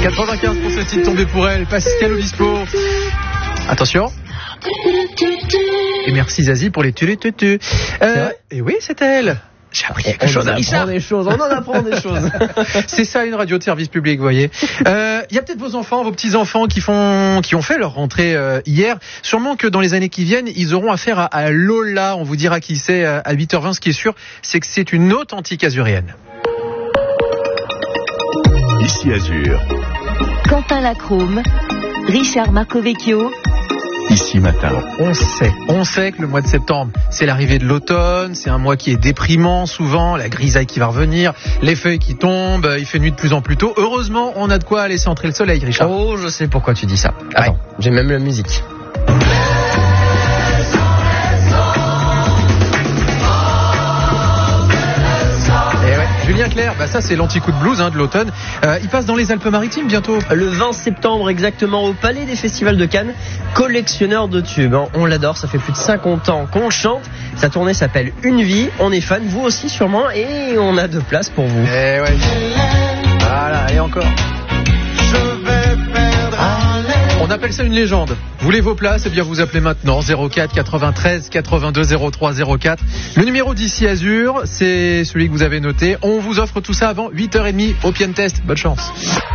95 pour ce titre tombé pour elle. Pascal Obispo. Attention. Et merci Zazie pour les tu. Et oui, c'est elle. J'ai appris quelque chose à Richard. On en apprend des choses. C'est ça une radio de service public, vous voyez. Il y a peut-être vos enfants, vos petits-enfants qui ont fait leur rentrée hier. Sûrement que dans les années qui viennent, ils auront affaire à Lola. On vous dira qui c'est à 8h20. Ce qui est sûr, c'est que c'est une authentique azurienne. Ici Azur. Quentin Lacrome, Richard Marcovecchio. Ici Matin. On sait que le mois de septembre, c'est l'arrivée de l'automne, c'est un mois qui est déprimant souvent, la grisaille qui va revenir, les feuilles qui tombent, il fait nuit de plus en plus tôt. Heureusement, on a de quoi laisser entrer le soleil, Richard. Oh, je sais pourquoi tu dis ça. Attends, j'ai même la musique. Julien Clerc, ça c'est l'anti-coup de blues de l'automne. Il passe dans les Alpes-Maritimes bientôt. Le 20 septembre exactement au Palais des Festivals de Cannes, collectionneur de tubes. On l'adore, ça fait plus de 50 ans qu'on chante. Sa tournée s'appelle Une vie, on est fan, vous aussi sûrement, et on a de place pour vous. Eh ouais. Voilà, et encore. On appelle ça une légende. Vous voulez vos places? Eh bien, vous appelez maintenant 04 93 82 03 04. Le numéro d'Ici Azur, c'est celui que vous avez noté. On vous offre tout ça avant 8h30 au Pian Test. Bonne chance.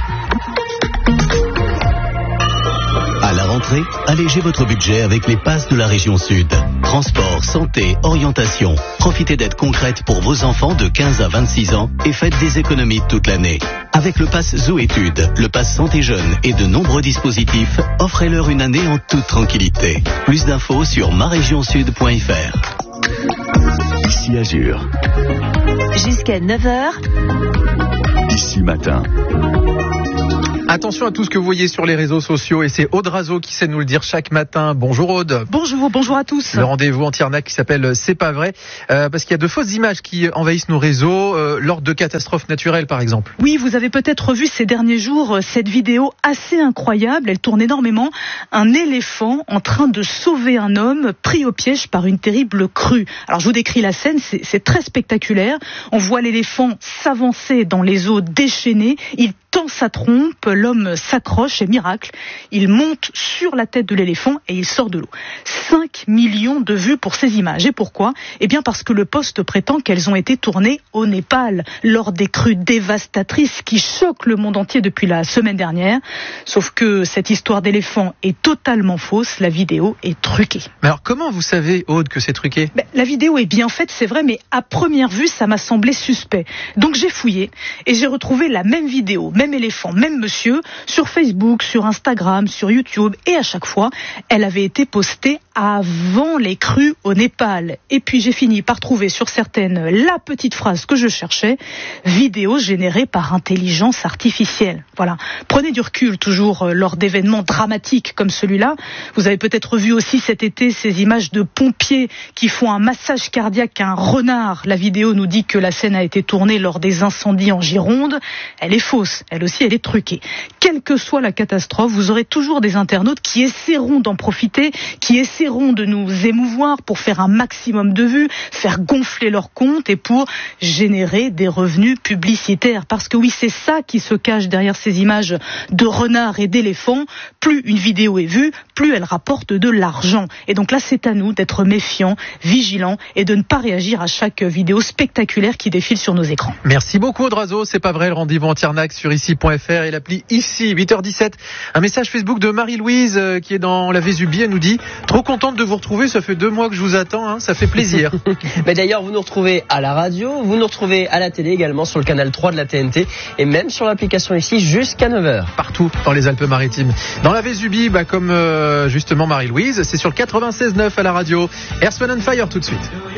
À la rentrée, allégez votre budget avec les passes de la région Sud. Transport, santé, orientation. Profitez d'aides concrètes pour vos enfants de 15 à 26 ans et faites des économies toute l'année. Avec le pass Zoétudes, le pass Santé Jeune et de nombreux dispositifs, offrez-leur une année en toute tranquillité. Plus d'infos sur marégionsud.fr. Ici Azur. Jusqu'à 9h. Ici Matin. Attention à tout ce que vous voyez sur les réseaux sociaux et c'est Aude Razo qui sait nous le dire chaque matin. Bonjour Aude. Bonjour à tous. Le rendez-vous anti-arnaque qui s'appelle C'est pas vrai parce qu'il y a de fausses images qui envahissent nos réseaux lors de catastrophes naturelles par exemple. Oui, vous avez peut-être vu ces derniers jours cette vidéo assez incroyable, elle tourne énormément, un éléphant en train de sauver un homme pris au piège par une terrible crue. Alors je vous décris la scène, c'est très spectaculaire. On voit l'éléphant s'avancer dans les eaux déchaînées, il tend sa trompe, l'homme s'accroche et miracle, il monte sur la tête de l'éléphant et il sort de l'eau. 5 millions de vues pour ces images. Et pourquoi ? Eh bien parce que le Poste prétend qu'elles ont été tournées au Népal lors des crues dévastatrices qui choquent le monde entier depuis la semaine dernière. Sauf que cette histoire d'éléphant est totalement fausse, la vidéo est truquée. Mais alors comment vous savez, Aude, que c'est truqué ? La vidéo est bien faite, c'est vrai, mais à première vue, ça m'a semblé suspect. Donc j'ai fouillé et j'ai retrouvé la même vidéo, même éléphant, même monsieur, sur Facebook, sur Instagram, sur YouTube, et à chaque fois, elle avait été postée avant les crues au Népal. Et puis j'ai fini par trouver sur certaines la petite phrase que je cherchais, vidéo générée par intelligence artificielle. Voilà. Prenez du recul toujours lors d'événements dramatiques comme celui-là. Vous avez peut-être vu aussi cet été ces images de pompiers qui font un massage cardiaque à un renard. La vidéo nous dit que la scène a été tournée lors des incendies en Gironde. Elle est fausse. Elle aussi, elle est truquée. Quelle que soit la catastrophe, vous aurez toujours des internautes qui essaieront d'en profiter, qui essaieront de nous émouvoir pour faire un maximum de vues, faire gonfler leur compte et pour générer des revenus publicitaires. Parce que oui, c'est ça qui se cache derrière ces images de renards et d'éléphants. Plus une vidéo est vue, plus elle rapporte de l'argent. Et donc là, c'est à nous d'être méfiants, vigilants et de ne pas réagir à chaque vidéo spectaculaire qui défile sur nos écrans. Merci beaucoup, Drazo. C'est pas vrai, le rendez-vous anti-arnaque sur ici.fr et l'appli Ici, 8h17. Un message Facebook de Marie-Louise qui est dans la Vésubie. Elle nous dit « Trop contente de vous retrouver, ça fait 2 mois que je vous attends, ça fait plaisir. » Mais d'ailleurs, vous nous retrouvez à la radio, vous nous retrouvez à la télé également, sur le canal 3 de la TNT et même sur l'application Ici jusqu'à 9h. Partout dans les Alpes-Maritimes. Dans la Vésubie, comme justement Marie-Louise, c'est sur le 96.9 à la radio. Earth, Wind & Fire tout de suite.